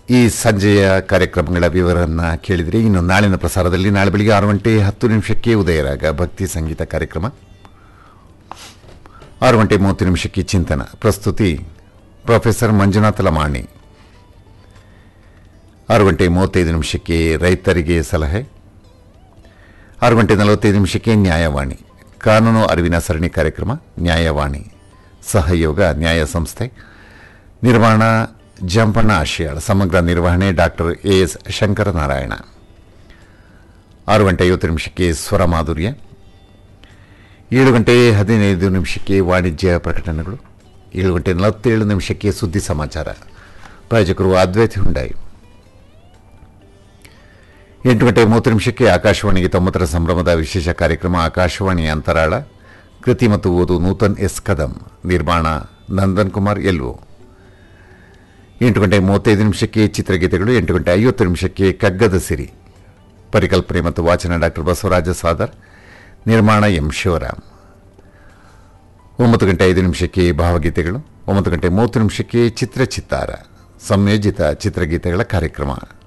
ಈ ಸಂಜೆಯ ಕಾರ್ಯಕ್ರಮಗಳ ವಿವರವನ್ನು ಕೇಳಿದರೆ ಇನ್ನು ನಾಳಿನ ಪ್ರಸಾರದಲ್ಲಿ ನಾಳೆ ಬೆಳಿಗ್ಗೆ 6:10 ಉದಯರಾಗ ಭಕ್ತಿ ಸಂಗೀತ ಕಾರ್ಯಕ್ರಮ, 6:30 ಚಿಂತನ, ಪ್ರಸ್ತುತಿ ಪ್ರೊಫೆಸರ್ ಮಂಜುನಾಥ ಲಮಾಣಿ, 6:35 ರೈತರಿಗೆ ಸಲಹೆ, 6:45 ನ್ಯಾಯವಾಣಿ, ಕಾನೂನು ಅರಿವಿನ ಸರಣಿ ಕಾರ್ಯಕ್ರಮ ನ್ಯಾಯವಾಣಿ, ಸಹಯೋಗ ನ್ಯಾಯ ಸಂಸ್ಥೆ, ನಿರ್ಮಾಣ ಜಂಪಣ್ಣ ಆಶಿಯಾಳ್, ಸಮಗ್ರ ನಿರ್ವಹಣೆ ಡಾಕ್ಟರ್ ಎಸ್ ಶಂಕರನಾರಾಯಣ. 6:50 ಸ್ವರ ಮಾಧುರ್ಯ, 7:15 ವಾಣಿಜ್ಯ ಪ್ರಕಟಣೆಗಳು, 7:47 ಸುದ್ದಿ ಸಮಾಚಾರ. ಪ್ರಾಯೋಜಕರು ಅದ್ವೈತ್ ಹುಂಡಾಯಿ. 8:30 ಆಕಾಶವಾಣಿಗೆ 90ರ ಸಂಭ್ರಮದ ವಿಶೇಷ ಕಾರ್ಯಕ್ರಮ ಆಕಾಶವಾಣಿ ಅಂತರಾಳ. ಕೃತಿ ಮತ್ತು ಓದು ನೂತನ್ ಎಸ್ ಕದಂ, ನಿರ್ಮಾಣ ನಂದನ್ ಕುಮಾರ್ ಎಲ್ಒ. 8:35 ಚಿತ್ರಗೀತೆಗಳು, 8:50 ಕಗ್ಗದ ಸಿರಿ, ಪರಿಕಲ್ಪನೆ ಮತ್ತು ವಾಚನ ಡಾಕ್ಟರ್ ಬಸವರಾಜ ಸಾದರ್, ನಿರ್ಮಾಣ ಎಂ ಶಿವರಾಮ್. 9:05 ಭಾವಗೀತೆಗಳು, 9:30 ಚಿತ್ರಚಿತ್ತಾರ, ಸಂಯೋಜಿತ ಚಿತ್ರಗೀತೆಗಳ ಕಾರ್ಯಕ್ರಮ.